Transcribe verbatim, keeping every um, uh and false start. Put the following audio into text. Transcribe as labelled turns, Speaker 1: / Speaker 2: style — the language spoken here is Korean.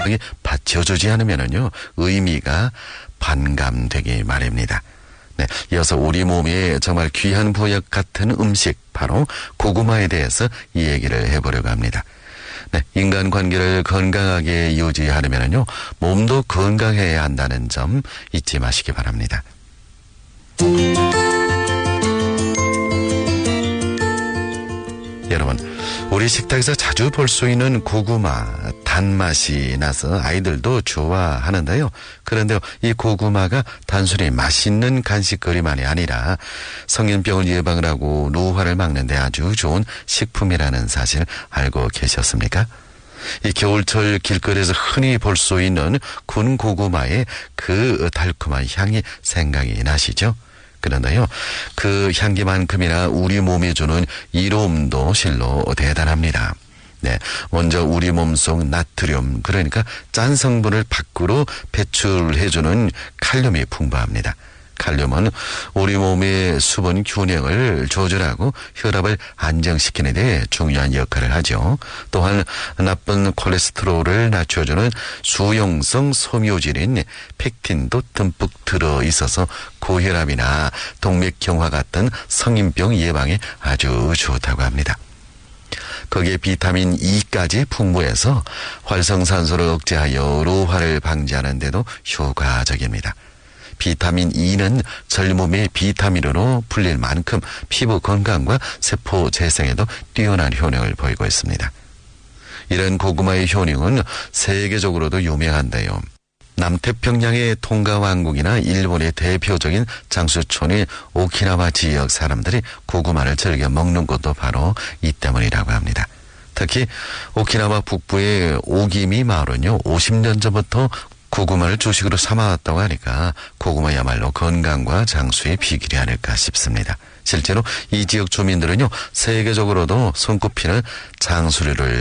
Speaker 1: 건강에 받쳐주지 않으면은요, 의미가 반감되기 마련입니다. 네, 이어서 우리 몸에 정말 귀한 보약 같은 음식, 바로 고구마에 대해서 이 얘기를 해보려고 합니다. 네, 인간관계를 건강하게 유지하려면요, 몸도 건강해야 한다는 점 잊지 마시기 바랍니다. 여러분, 우리 식탁에서 자주 볼 수 있는 고구마, 단맛이 나서 아이들도 좋아하는데요. 그런데 이 고구마가 단순히 맛있는 간식거리만이 아니라 성인병을 예방을 하고 노화를 막는 데 아주 좋은 식품이라는 사실 알고 계셨습니까? 이 겨울철 길거리에서 흔히 볼 수 있는 군 고구마의 그 달콤한 향이 생각이 나시죠? 그런데요, 그 향기만큼이나 우리 몸에 주는 이로움도 실로 대단합니다. 네, 먼저 우리 몸속 나트륨, 그러니까 짠 성분을 밖으로 배출해주는 칼륨이 풍부합니다. 칼륨은 우리 몸의 수분 균형을 조절하고 혈압을 안정시키는 데 중요한 역할을 하죠. 또한 나쁜 콜레스테롤을 낮춰주는 수용성 섬유질인 펙틴도 듬뿍 들어있어서 고혈압이나 동맥경화 같은 성인병 예방에 아주 좋다고 합니다. 거기에 비타민 E까지 풍부해서 활성산소를 억제하여 노화를 방지하는 데도 효과적입니다. 비타민 E는 젊음의 비타민으로 불릴 만큼 피부 건강과 세포 재생에도 뛰어난 효능을 보이고 있습니다. 이런 고구마의 효능은 세계적으로도 유명한데요. 남태평양의 통가 왕국이나 일본의 대표적인 장수촌인 오키나와 지역 사람들이 고구마를 즐겨 먹는 것도 바로 이 때문이라고 합니다. 특히 오키나와 북부의 오기미 마을은요, 오십 년 전부터 고구마를 주식으로 삼아왔다고 하니까 고구마야말로 건강과 장수의 비결이 아닐까 싶습니다. 실제로 이 지역 주민들은요, 세계적으로도 손꼽히는 장수류를